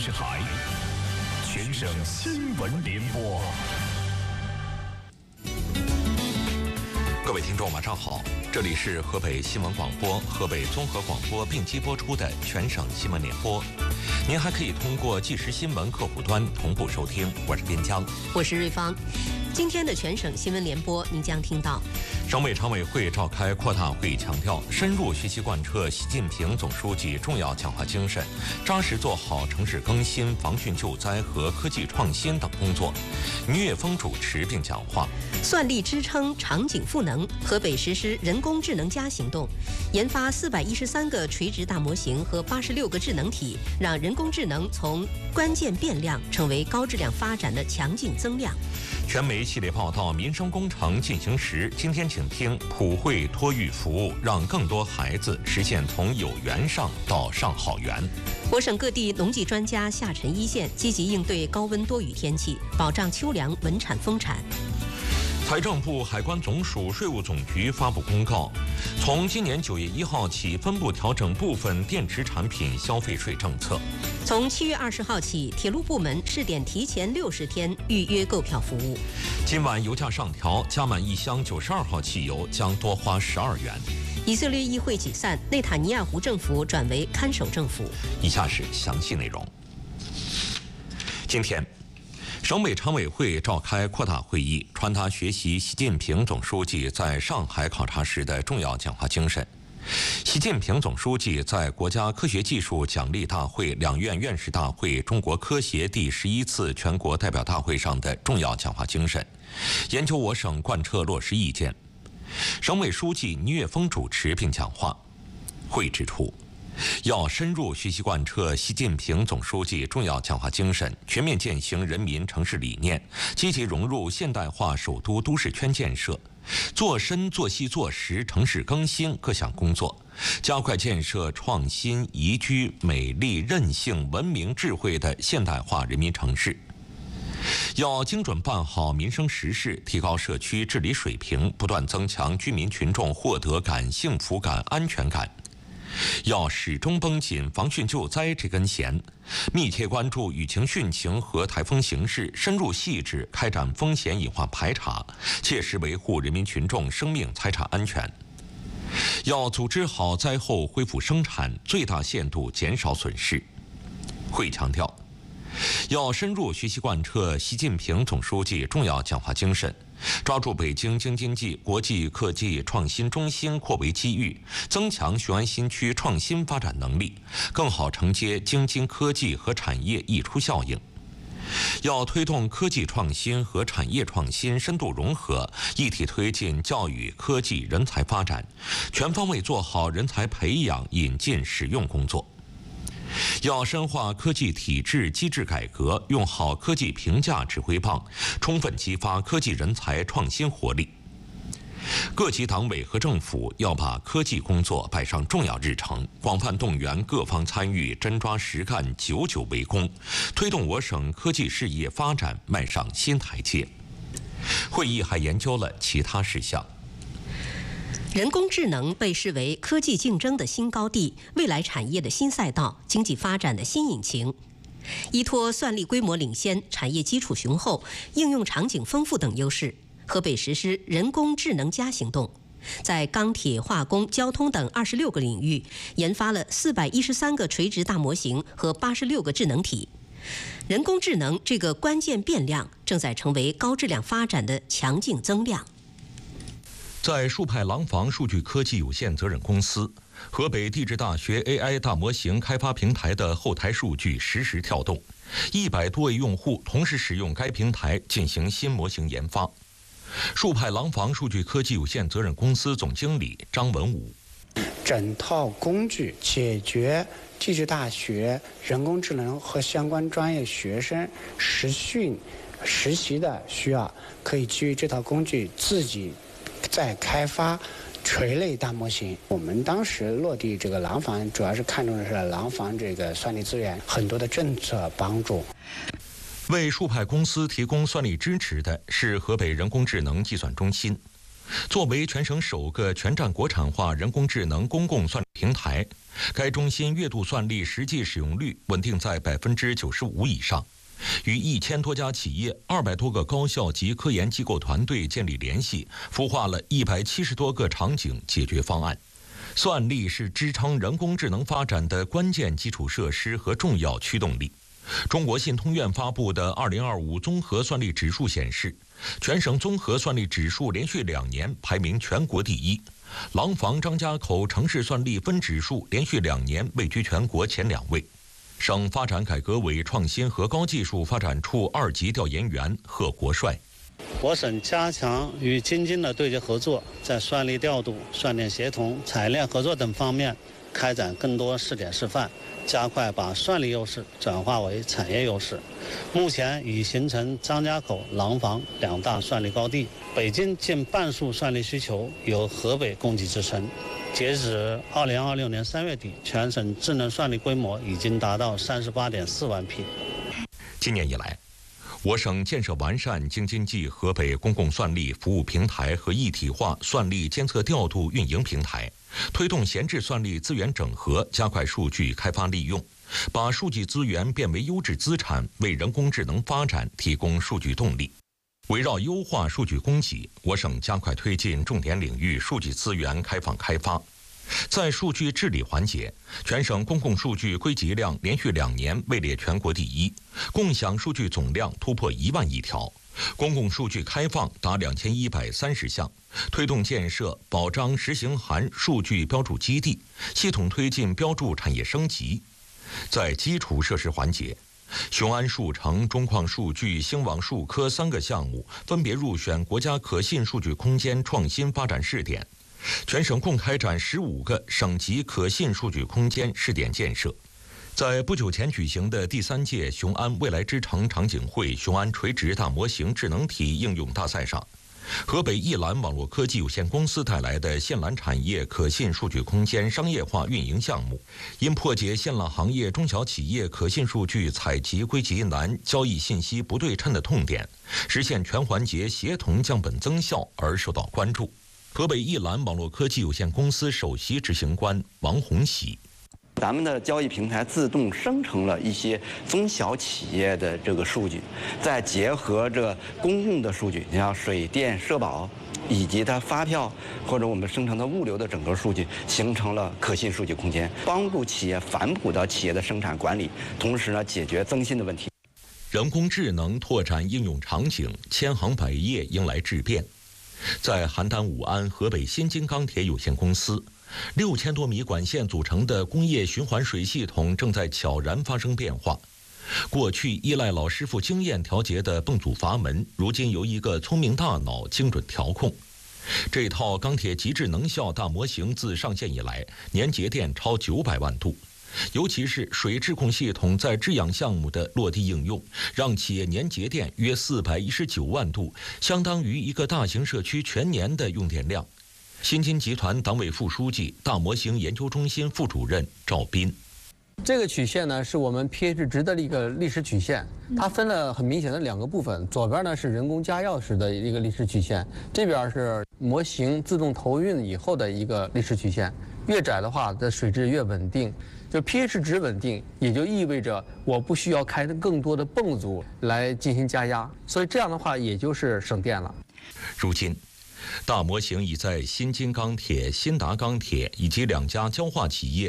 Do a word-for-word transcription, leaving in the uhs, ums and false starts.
视台，全省新闻联播。 各位听众，晚上好，这里是河北新闻广播、河北综合广播并机播出的全省新闻联播。您还可以通过即时新闻客户端同步收听。我是边疆， 我是瑞芳。今天的全省新闻联播，您将听到： 省委常委会召开扩大会议，强调深入学习贯彻习近平总书记重要讲话精神，扎实做好城市更新、防汛救灾和科技创新等工作。倪岳峰主持并讲话。 算力支撑场景赋能，河北实施人工智能加行动，研发四百一十三个垂直大模型和八十六个智能体，让人工智能从关键变量成为高质量发展的强劲增量。 全媒系列报道《民生工程进行时》，今天请听普惠托育服务，让更多孩子实现从有缘上到上好园。 我省各地农技专家下沉一线，积极应对高温多雨天气，保障秋粮稳产丰产。 财政部、海关总署、税务总局发布公告，从今年九月一号起，分步调整部分电池产品消费税政策。 从七月二十号起，铁路部门试点提前六十天预约购票服务。 今晚油价上调，加满一箱九十二号汽油将多花十二元。 以色列议会解散，内塔尼亚胡政府转为看守政府。 以下是详细内容。今天，省委常委会召开扩大会议，传达学习习近平总书记在上海考察时的重要讲话精神。习近平总书记在国家科学技术奖励大会、两院院士大会、中国科协第十一次全国代表大会上的重要讲话精神，研究我省贯彻落实意见。省委书记倪岳峰主持并讲话。会议指出，要深入学习贯彻习近平总书记重要讲话精神，全面践行人民城市理念，积极融入现代化首都都市圈建设，做深做细做实城市更新各项工作，加快建设创新、宜居、美丽、韧性、文明、智慧的现代化人民城市。要精准办好民生实事，提高社区治理水平，不断增强居民群众获得感、幸福感、安全感。要始终绷紧防汛救灾这根弦，密切关注雨情汛情和台风形势，深入细致开展风险隐患排查，切实维护人民群众生命财产安全。要组织好灾后恢复生产，最大限度减少损失。会议强调，要深入学习贯彻习近平总书记重要讲话精神，抓住北京京津冀国际科技创新中心扩围机遇，增强雄安新区创新发展能力，更好承接京津科技和产业溢出效应。要推动科技创新和产业创新深度融合，一体推进教育、科技、人才发展，全方位做好人才培养、引进、使用工作。要深化科技体制机制改革，用好科技评价指挥棒，充分激发科技人才创新活力。各级党委和政府要把科技工作摆上重要日程，广泛动员各方参与，真抓实干，久久为功，推动我省科技事业发展迈上新台阶。会议还研究了其他事项。 人工智能被视为科技竞争的新高地，未来产业的新赛道，经济发展的新引擎。依托算力规模领先、产业基础雄厚、应用场景丰富等优势，河北实施人工智能加行动，在钢铁、化工、交通等二十六个领域研发了四百一十三个垂直大模型和八十六个智能体。人工智能这个关键变量正在成为高质量发展的强劲增量。 在数派廊坊数据科技有限责任公司，河北地质大学 A I 大模型开发平台的后台数据实时跳动，一百多位用户同时使用该平台进行新模型研发。数派廊坊数据科技有限责任公司总经理张文武： 整套工具解决地质大学人工智能和相关专业学生实训实习的需要，可以基于这套工具自己再开发垂类大模型。我们当时落地这个廊坊，主要是看重的是廊坊这个算力资源很多的政策帮助。 为数派公司提供算力支持的是河北人工智能计算中心。作为全省首个全站国产化人工智能公共算力平台，该中心月度算力实际使用率稳定在百分之九十五以上，与一千多家企业、二百多个高校及科研机构团队建立联系，孵化了一百七十多个场景解决方案。算力是支撑人工智能发展的关键基础设施和重要驱动力。中国信通院发布的二零二五综合算力指数显示，全省综合算力指数连续两年排名全国第一，廊坊、张家口城市算力分指数连续两年位居全国前两位。省发展改革委创新和高技术发展处二级调研员贺国帅： 我省加强与京津的对接合作，在算力调度、算电协同、产业链合作等方面开展更多试点示范，加快把算力优势转化为产业优势。目前已形成张家口、廊坊两大算力高地，北京近半数算力需求由河北供给支撑。截止二零二六年三月底，全省智能算力规模已经达到三十八点四万匹。 今年以来，我省建设完善京津冀河北公共算力服务平台和一体化算力监测调度运营平台，推动闲置算力资源整合，加快数据开发利用，把数据资源变为优质资产，为人工智能发展提供数据动力。围绕优化数据供给，我省加快推进重点领域数据资源开放开发。在数据治理环节，全省公共数据归集量连续两年位列全国第一，共享数据总量突破一万亿条，公共数据开放达两千一百三十项，推动建设保障实行函数据标注基地，系统推进标注产业升级。在基础设施环节，雄安数城、中矿数据、兴网数科三个项目分别入选国家可信数据空间创新发展试点。全省共开展十五个省级可信数据空间试点建设。在不久前举行的第三届雄安未来之城场景会雄安垂直大模型智能体应用大赛上，河北易蓝网络科技有限公司带来的线缆产业可信数据空间商业化运营项目，因破解线缆行业中小企业可信数据采集归集难、交易信息不对称的痛点，实现全环节协同降本增效而受到关注。河北易蓝网络科技有限公司首席执行官王红喜： 咱们的交易平台自动生成了一些中小企业的这个数据，再结合着公共的数据，你像水电社保以及它发票或者我们生成的物流的整个数据，形成了可信数据空间，帮助企业反哺到企业的生产管理，同时呢解决增信的问题。 人工智能拓展应用场景，千行百业迎来质变。在邯郸武安河北新津钢铁有限公司，六千多米管线组成的工业循环水系统正在悄然发生变化。过去依赖老师傅经验调节的泵阻阀门，如今由一个聪明大脑精准调控。这套钢铁极致能效大模型自上线以来，年节电超九百万度。尤其是水质控系统在制氧项目的落地应用，让企业年节电约四百一十九万度，相当于一个大型社区全年的用电量。新津集团党委副书记、大模型研究中心副主任赵斌： 这个曲线呢，是我们 pH 值的一个历史曲线，它分了很明显的两个部分，左边呢是人工加药时的一个历史曲线，这边是模型自动投运以后的一个历史曲线。越窄的话，的水质越稳定。就 pH 值稳定，也就意味着我不需要开更多的泵组来进行加压，所以这样的话也就是省电了。 如今，大模型已在新津钢铁、新达钢铁以及两家焦化企业